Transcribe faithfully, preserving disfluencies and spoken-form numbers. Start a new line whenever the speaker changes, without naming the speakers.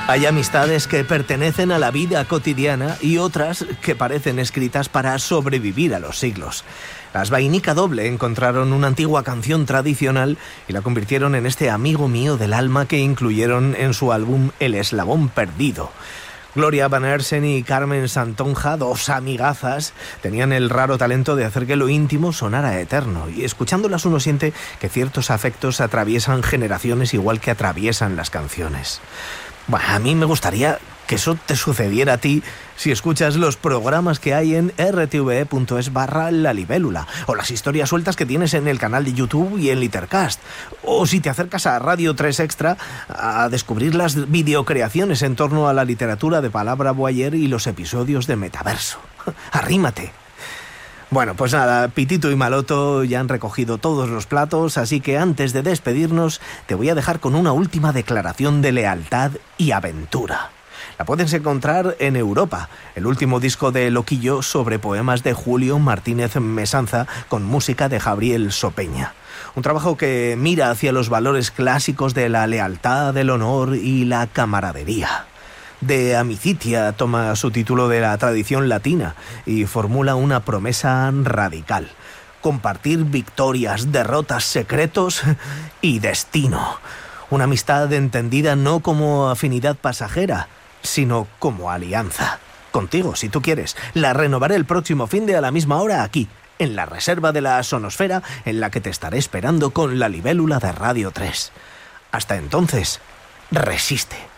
Hay amistades que pertenecen a la vida cotidiana y otras que parecen escritas para sobrevivir a los siglos. Las Vainica Doble encontraron una antigua canción tradicional y la convirtieron en este amigo mío del alma que incluyeron en su álbum El Eslabón Perdido. Gloria Van Hersen y Carmen Santonja, dos amigazas, tenían el raro talento de hacer que lo íntimo sonara eterno, y escuchándolas uno siente que ciertos afectos atraviesan generaciones igual que atraviesan las canciones. Bueno, a mí me gustaría que eso te sucediera a ti si escuchas los programas que hay en r t v e punto es barra la libélula, o las historias sueltas que tienes en el canal de YouTube y en Litercast, o si te acercas a Radio tres Extra a descubrir las videocreaciones en torno a la literatura de Palabra Boyer y los episodios de Metaverso. Arrímate. Bueno, pues nada, Pitito y Maloto ya han recogido todos los platos, así que antes de despedirnos te voy a dejar con una última declaración de lealtad y aventura. La puedes encontrar en Europa, el último disco de Loquillo sobre poemas de Julio Martínez Mesanza con música de Gabriel Sopeña. Un trabajo que mira hacia los valores clásicos de la lealtad, el honor y la camaradería. De Amicitia toma su título de la tradición latina y formula una promesa radical: compartir victorias, derrotas, secretos y destino. Una amistad entendida no como afinidad pasajera, sino como alianza. Contigo, si tú quieres. La renovaré el próximo finde a la misma hora aquí, en la reserva de la Sonosfera, en la que te estaré esperando con la libélula de Radio tres. Hasta entonces, resiste.